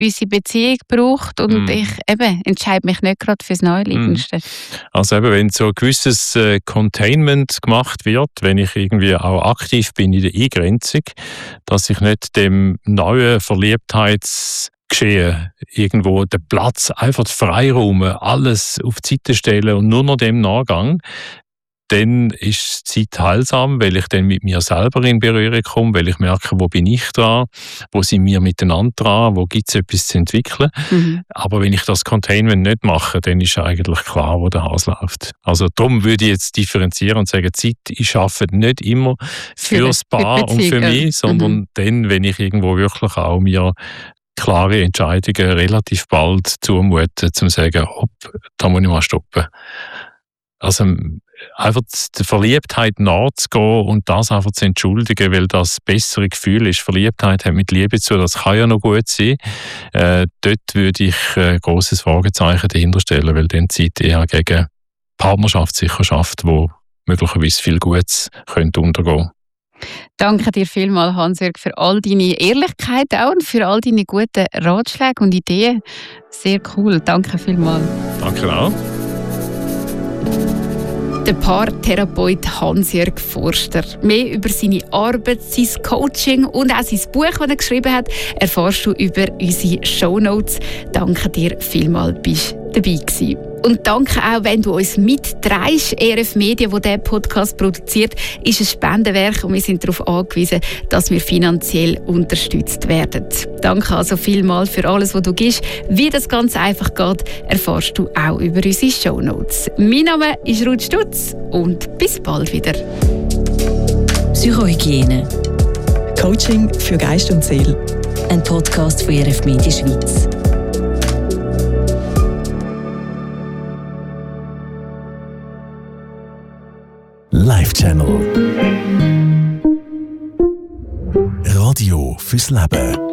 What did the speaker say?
unsere Beziehung braucht und ich entscheide mich nicht gerade fürs Neuliebendste. Also eben, wenn so ein gewisses Containment gemacht wird, wenn ich irgendwie auch aktiv bin in der Eingrenzung, dass ich nicht dem neuen Verliebtheitsgeschehen irgendwo den Platz, einfach Freiraum, alles auf die Seite stellen und nur noch dem Nachgang, dann ist die Zeit heilsam, weil ich dann mit mir selber in Berührung komme, weil ich merke, wo bin ich dran, wo sind wir miteinander dran, wo gibt es etwas zu entwickeln. Aber wenn ich das Containment nicht mache, dann ist eigentlich klar, wo der Hase läuft. Also darum würde ich jetzt differenzieren und sagen, Zeit, ich arbeite nicht immer fürs Paar und für mich, sondern dann, wenn ich irgendwo wirklich auch mir klare Entscheidungen relativ bald zumute, zum sagen, da muss ich mal stoppen. Also einfach der Verliebtheit nachzugehen und das einfach zu entschuldigen, weil das bessere Gefühl ist. Verliebtheit hat mit Liebe zu, das kann ja noch gut sein. Dort würde ich ein grosses Fragezeichen dahinter stellen, weil dann die Zeit eher gegen Partnerschaft sicher schafft, wo möglicherweise viel Gutes könnte untergehen. Danke dir vielmals, Hans-Jörg, für all deine Ehrlichkeit auch und für all deine guten Ratschläge und Ideen. Sehr cool, danke vielmals. Danke auch. Der Paartherapeut Hans-Jörg Forster. Mehr über seine Arbeit, sein Coaching und auch sein Buch, das er geschrieben hat, erfährst du über unsere Shownotes. Danke dir vielmals, bist dabei gewesen. Und danke auch, wenn du uns mittreibst. ERF Media, wo dieser Podcast produziert, ist ein Spendenwerk und wir sind darauf angewiesen, dass wir finanziell unterstützt werden. Danke also vielmals für alles, was du gibst. Wie das ganz einfach geht, erfährst du auch über unsere Shownotes. Mein Name ist Ruth Stutz und bis bald wieder. Psychohygiene. Coaching für Geist und Seele. Ein Podcast von ERF Media Schweiz. Live Channel. Radio fürs Leben.